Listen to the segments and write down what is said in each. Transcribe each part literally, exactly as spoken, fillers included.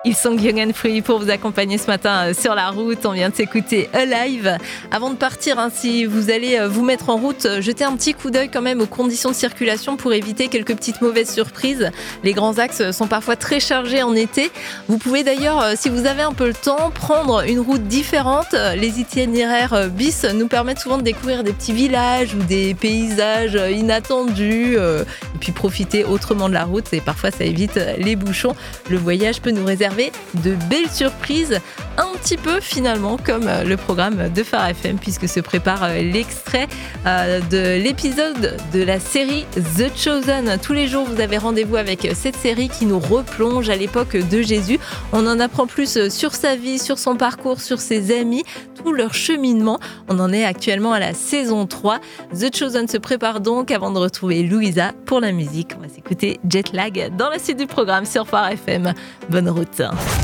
Ils sont Young and Free pour vous accompagner ce matin sur la route. On vient de s'écouter Alive. Avant de partir, hein, si vous allez vous mettre en route, jetez un petit coup d'œil quand même aux conditions de circulation pour éviter quelques petites mauvaises surprises. Les grands axes sont parfois très chargés en été. Vous pouvez d'ailleurs, si vous avez un peu le temps, prendre une route différente. Les itinéraires bis nous permettent souvent de découvrir des petits villages ou des paysages inattendus et puis profiter autrement de la route. Et parfois, ça évite les bouchons. Le voyage peut nous réserver de belles surprises, un petit peu finalement comme le programme de Phare F M, puisque se prépare l'extrait de l'épisode de la série The Chosen. Tous les jours, vous avez rendez-vous avec cette série qui nous replonge à l'époque de Jésus. On en apprend plus sur sa vie, sur son parcours, sur ses amis, tout leur cheminement. On en est actuellement à la saison trois. The Chosen se prépare donc avant de retrouver Louisa pour la musique. On va s'écouter Jet Lag dans la suite du programme sur Phare F M. Bonne route.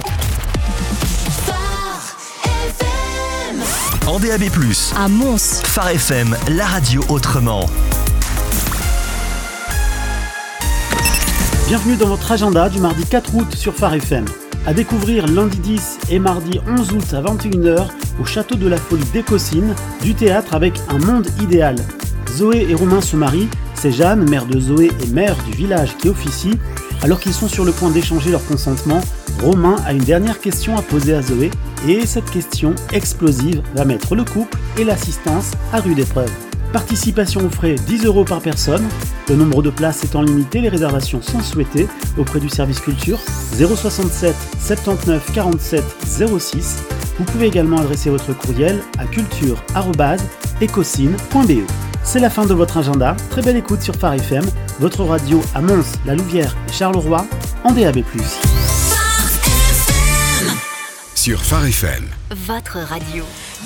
En D A B plus, à Mons, Phare F M, la radio autrement. Bienvenue dans votre agenda du mardi quatre août sur Phare F M. À découvrir lundi dix et mardi onze août à vingt et une heures au Château de la Folie d'Écosine, du théâtre avec Un monde idéal. Zoé et Romain se marient, c'est Jeanne, mère de Zoé et mère du village qui officie. Alors qu'ils sont sur le point d'échanger leur consentement, Romain a une dernière question à poser à Zoé et cette question explosive va mettre le couple et l'assistance à rude épreuve. Participation aux frais dix euros par personne, le nombre de places étant limité, les réservations sont souhaitées auprès du service culture zéro soixante-sept soixante-neuf quarante-sept zéro six. Vous pouvez également adresser votre courriel à culture arobase ecosine point b e. C'est la fin de votre agenda. Très belle écoute sur Phare F M, votre radio à Mons, La Louvière et Charleroi en D A B plus. Sur Phare F M. votre radio.